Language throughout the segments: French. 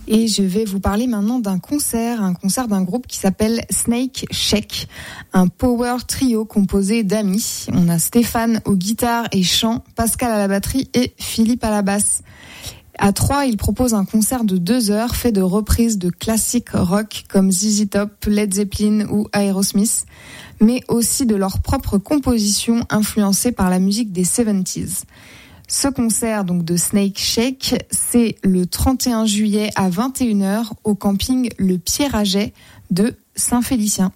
Et je vais vous parler maintenant un concert d'un groupe qui s'appelle Snake Shake, un power trio composé d'amis. On a Stéphane aux guitares et chant, Pascal à la batterie et Philippe à la basse. À 3, ils proposent un concert de 2 heures fait de reprises de classiques rock comme ZZ Top, Led Zeppelin ou Aerosmith, mais aussi de leurs propres compositions influencées par la musique des 70s. Ce concert donc de Snake Shake, c'est le 31 juillet à 21h au camping Le Pierraget de Saint-Félicien.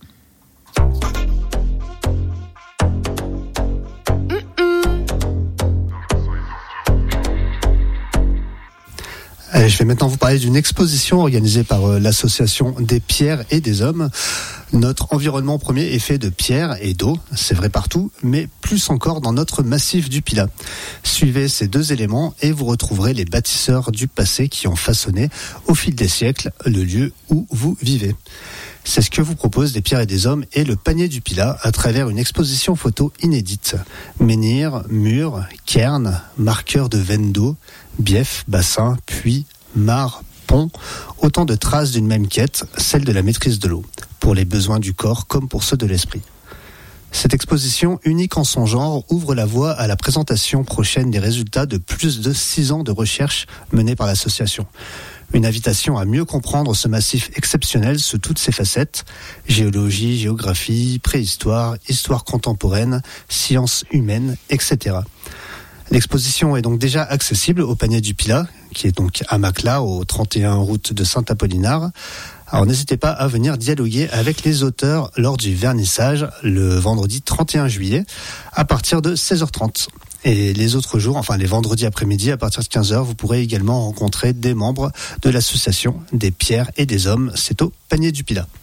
Je vais maintenant vous parler d'une exposition organisée par l'association des pierres et des hommes. Notre environnement premier est fait de pierres et d'eau, c'est vrai partout, mais plus encore dans notre massif du Pilat. Suivez ces 2 éléments et vous retrouverez les bâtisseurs du passé qui ont façonné au fil des siècles le lieu où vous vivez. C'est ce que vous propose des pierres et des hommes et le panier du Pilat à travers une exposition photo inédite. Menhirs, murs, cairns, marqueurs de veines d'eau, biefs, bassins, puits, mares, ponts, autant de traces d'une même quête, celle de la maîtrise de l'eau, pour les besoins du corps comme pour ceux de l'esprit. Cette exposition, unique en son genre, ouvre la voie à la présentation prochaine des résultats de plus de 6 ans de recherche menée par l'association. Une invitation à mieux comprendre ce massif exceptionnel sous toutes ses facettes, géologie, géographie, préhistoire, histoire contemporaine, sciences humaines, etc. L'exposition est donc déjà accessible au panier du Pilat, qui est donc à Macla, au 31 route de Saint-Apollinare. Alors n'hésitez pas à venir dialoguer avec les auteurs lors du vernissage le vendredi 31 juillet à partir de 16h30. Et les autres jours, enfin les vendredis après-midi à partir de 15h, vous pourrez également rencontrer des membres de l'association des pierres et des hommes. C'est au panier du Pilat.